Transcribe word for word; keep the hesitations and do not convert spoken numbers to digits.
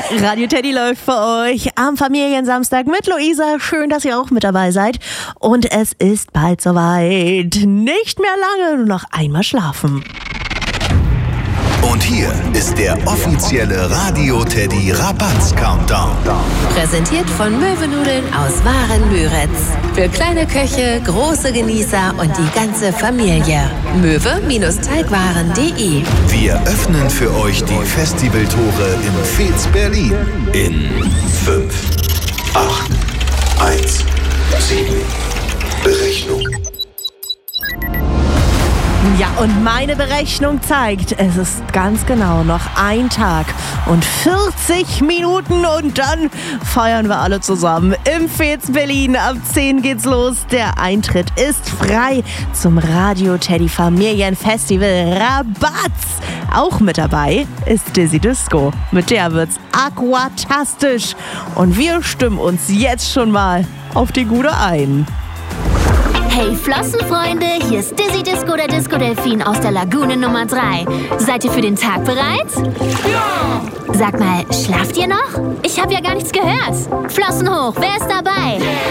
Radio Teddy läuft für euch am Familiensamstag mit Luisa. Schön, dass ihr auch mit dabei seid. Und es ist bald soweit. Nicht mehr lange, nur noch einmal schlafen. Und hier ist der offizielle Radio Teddy Rabatz-Countdown. Präsentiert von Möwenudeln aus Waren-Müritz. Für kleine Köche, große Genießer und die ganze Familie. möwe-teigwaren punkt de. Wir öffnen für euch die Festivaltore im Fez Berlin in fünf, acht, eins, sieben. Berechnung. Ja, und meine Berechnung zeigt, es ist ganz genau noch ein Tag und vierzig Minuten und dann feiern wir alle zusammen im Fez Berlin. Ab zehn geht's los. Der Eintritt ist frei zum Radio Teddy Familienfestival Rabatz. Auch mit dabei ist Dizzy Disco. Mit der wird's aquatastisch. Und wir stimmen uns jetzt schon mal auf die Gude ein. Hey Flossenfreunde, hier ist Dizzy Disco, der Disco-Delfin aus der Lagune Nummer drei. Seid ihr für den Tag bereit? Ja! Sag mal, schlaft ihr noch? Ich habe ja gar nichts gehört. Flossen hoch, wer ist dabei?